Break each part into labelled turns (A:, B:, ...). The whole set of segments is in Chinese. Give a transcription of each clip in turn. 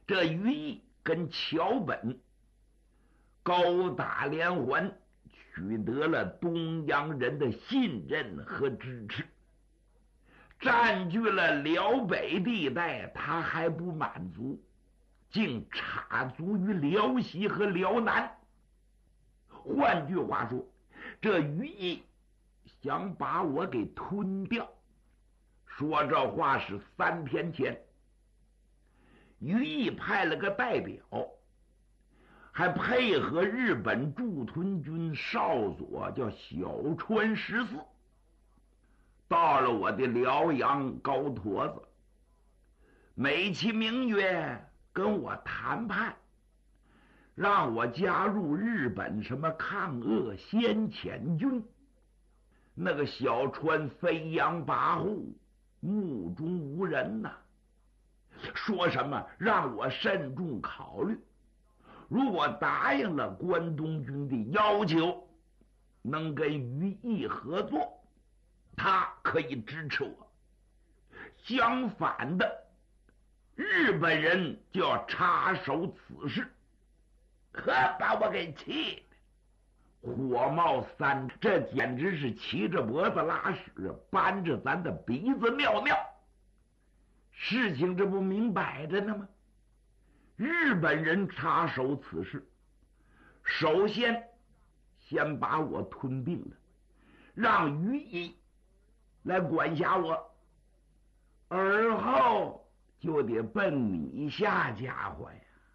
A: 这于毅跟乔本高打连环，取得了东洋人的信任和支持，占据了辽北地带，他还不满足，竟插足于辽西和辽南。换句话说，这于毅想把我给吞掉。说这话是3天前，于毅派了个代表，还配合日本驻屯军少佐叫小川14，到了我的辽阳高坨子，美其名曰跟我谈判，让我加入日本什么抗俄先遣军。那个小川飞扬跋扈，目中无人呐，说什么让我慎重考虑，如果答应了关东军的要求，能跟于毅合作，他可以支持我。相反的，日本人就要插手此事，可把我给气的火冒三丈，这简直是骑着脖子拉屎，扳着咱的鼻子尿尿。事情这不明摆着呢吗？日本人插手此事，首先把我吞并了，让于毅来管辖我，而后就得奔你下家伙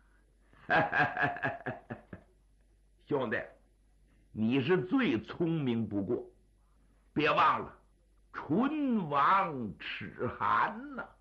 A: 呀。兄弟，你是最聪明不过，别忘了唇亡齿寒呐。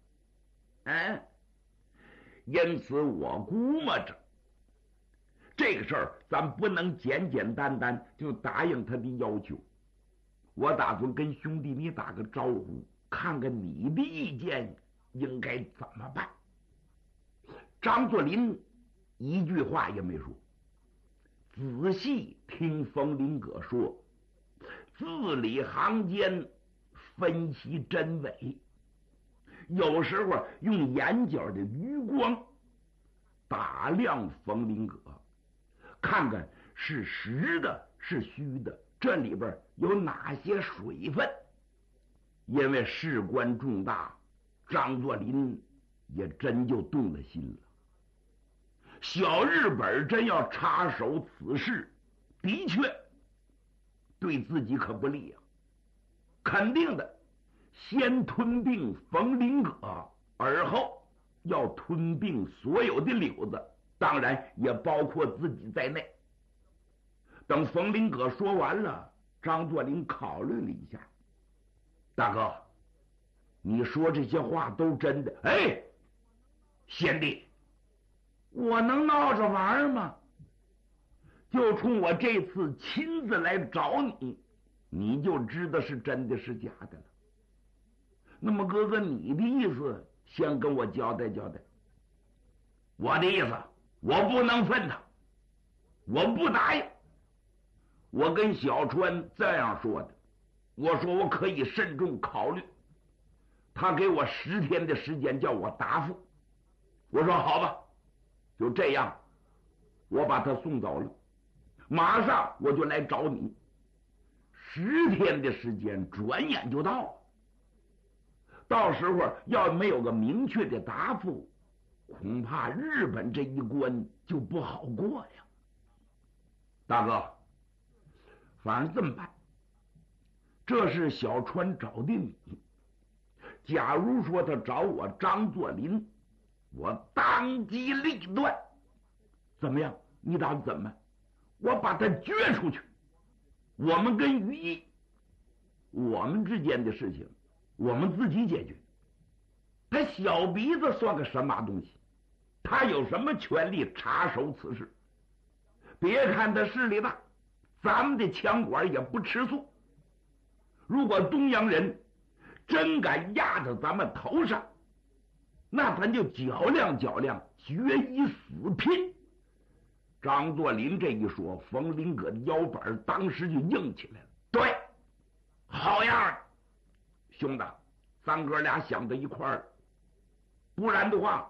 A: 因此我估摸着这个事儿咱不能简简单单就答应他的要求，我打算跟兄弟你打个招呼，看看你的意见应该怎么办。张作霖一句话也没说，仔细听冯林阁说，字里行间分析真伪，有时候用眼角的余光打量冯林阁，看看是实的是虚的，这里边有哪些水分。因为事关重大，张作霖也真就动了心了。小日本真要插手此事，的确对自己可不利啊。肯定的，先吞并冯林阁，而后要吞并所有的柳子，当然也包括自己在内。等冯林阁说完了，张作霖考虑了一下，大哥，你说这些话都真的？贤弟，我能闹着玩吗？就冲我这次亲自来找你，你就知道是真的是假的了。那么哥哥，你的意思先跟我交代交代。我的意思，我不能分他，我不答应。我跟小川这样说的，我说我可以慎重考虑，他给我10天的时间叫我答复。我说好吧，就这样，我把他送走了，马上我就来找你。10天的时间转眼就到了，到时候要没有个明确的答复，恐怕日本这一关就不好过呀。大哥，反正这么办，这是小川找的你，假如说他找我张作霖，我当机立断。怎么样？你打算怎么？我把他撅出去。我们跟于毅，我们之间的事情我们自己解决。他小鼻子算个什么东西？他有什么权利插手此事？别看他势力大，咱们的枪管也不吃素。如果东洋人真敢压在咱们头上，那咱就较量较量，决一死拼。张作霖这一说，冯林阁的腰板当时就硬起来了。对，好样的，兄弟，咱哥俩想到一块儿，不然的话，